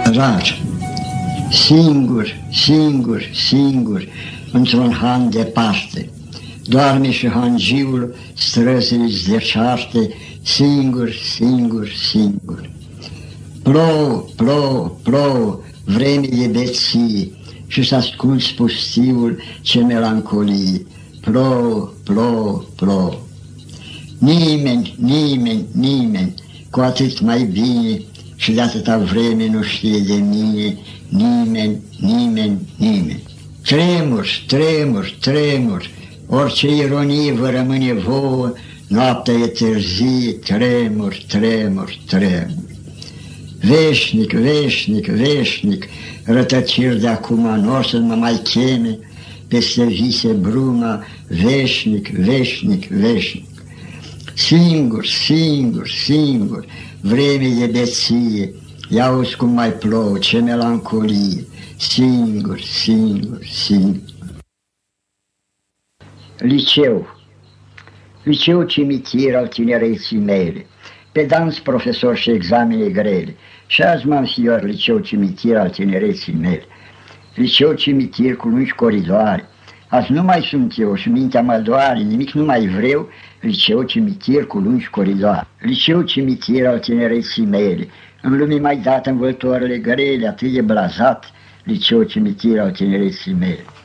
rar, singur, într-un han departe. Doarme și hangiul străzile zdeșarte, singur. Plouă, vreme de beție, și să asculți pustiul ce melancolie. Plouă. Nimeni, cu atât mai bine, și de atâta vreme nu știe de mine, nimeni. Tremur, orice ironie vă rămâne vouă, noaptea e târzie, tremur. Veșnic, rătăciri de acum n-or să mă mai cheme, peste vise bruma, veșnic. Singur, vreme de beție, ia-uzi cum mai plouă, ce melancolie, singur. Liceu cimitir al tinereții mele, pedanți, profesori și examene grele, și azi m-am fior liceu cimitir al tinereții mele. Liceu cimitir cu lungi coridoare, azi nu mai sunt eu și mintea mă doare, nimic nu mai vreau, liceu cimitir cu lungi coridoare. Liceu cimitir al tinereții mele, în lume mai dat învăltoarele grele, atât de blazat, liceu cimitir al tinereții mele.